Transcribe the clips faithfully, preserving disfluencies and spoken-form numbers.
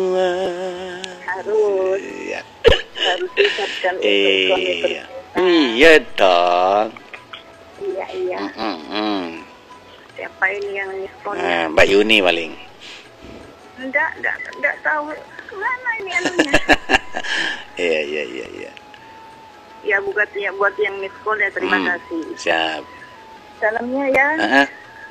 Harus. Iya. Harus diucapkan untuk suami Iya. tercinta. Iya dong. Iya, iya. Mm -mm. Siapa ini yang respon? Nah, Mbak Yuni paling. Enggak, enggak, enggak tahu kemana ini anunya. Iya, iya, iya, iya. Ya buat ya buat yang miss call ya, terima Hmm, kasih. Siap. Salamnya ya. Ah,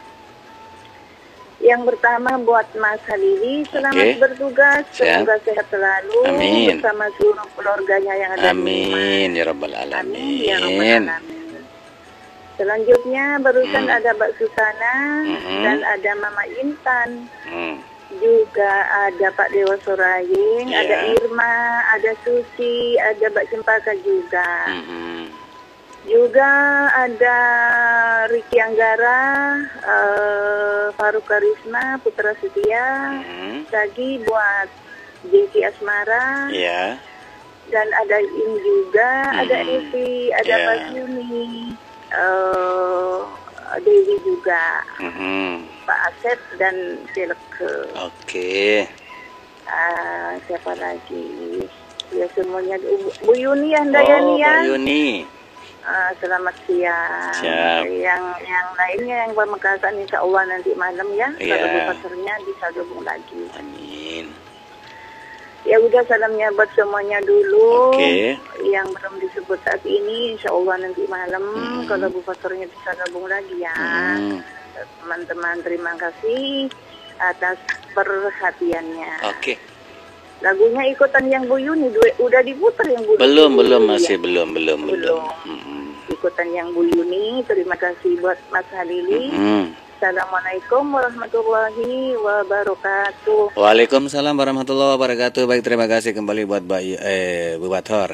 Yang pertama buat Mas Halili, selamat Oke. bertugas, Siap. semoga sehat selalu Amin. bersama seluruh keluarganya yang ada di rumah. Amin ya rabbal Amin ya rabbal alamin. alamin. Selanjutnya barusan Hmm. ada Mbak Susana Mhm. dan ada Mama Intan. Hmm. Juga ada Pak Dewa Soraying, Iya. ada Irma, ada Susi, ada Mbak Cempaka juga. Mhm. Juga ada Riki Anggara, uh, Faruk Karisma, Putra Setia, Mhm. lagi buat Jeki Asmara, Iya. dan ada Im juga, ada Mhm. Evi, ada Iya. Mas Yuni, uh, Dewi juga, Mhm. Pak Asep dan Silke. Oke. Uh, siapa lagi? Ya semuanya Bu, Bu Yuni ya, Oh, Dayani ya. Mbak Yuni. Uh, selamat siang. Siap. Yang yang lainnya yang Pamekasan insya Allah nanti malam ya. Iya. Kalau bukaternya bisa gabung lagi. Amin. Ya udah, salamnya buat semuanya dulu. Oke. Yang belum disebut saat ini insya Allah nanti malam Hmm. kalau bukaternya bisa gabung lagi ya. Hmm. Teman-teman terima kasih atas perhatiannya. Oke. Lagunya ikutan yang Bu Yuni du- udah diputar yang Bu Belum, Yuni belum dulu masih ya? belum, belum, belum. Belum. Mhm. Ikutan yang Bu Yuni. Terima kasih buat Mas Halili. Mhm. Assalamualaikum warahmatullahi wabarakatuh. Waalaikumsalam warahmatullahi wabarakatuh. Baik, terima kasih kembali buat Mbak Y- eh Bu Bathor.